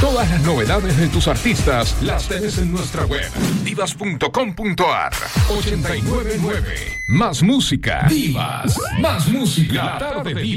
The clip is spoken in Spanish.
Todas las novedades de tus artistas las tenés en nuestra web, divas.com.ar. 899. Más música. Divas. Más música. La tarde Divas.